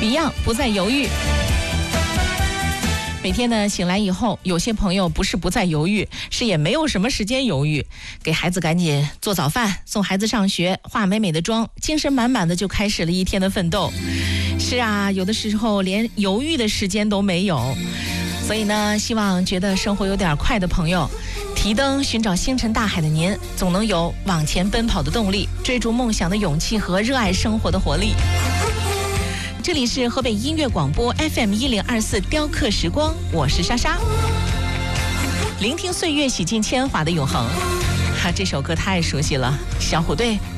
Beyond 不再犹豫。每天呢醒来以后，有些朋友不是不再犹豫，是也没有什么时间犹豫。给孩子赶紧做早饭，送孩子上学，化美美的妆，精神满满的就开始了一天的奋斗。是啊，有的时候连犹豫的时间都没有。所以呢，希望觉得生活有点快的朋友，提灯寻找星辰大海的您，总能有往前奔跑的动力，追逐梦想的勇气和热爱生活的活力。这里是河北音乐广播 FM1024 雕刻时光，我是莎莎。聆听岁月洗尽铅华的永恒。这首歌太熟悉了，小虎队